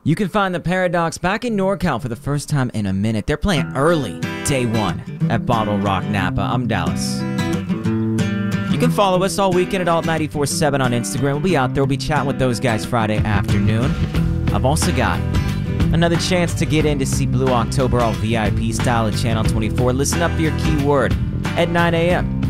You can find the Paradox back in NorCal for the first time in a minute. They're playing early, day one, at Bottle Rock Napa. I'm Dallas. You can follow us all weekend at Alt947 on Instagram. We'll be out there. We'll be chatting with those guys Friday afternoon. I've also got another chance to get in to see Blue October all VIP style at Channel 24. Listen up for your keyword at 9 a.m.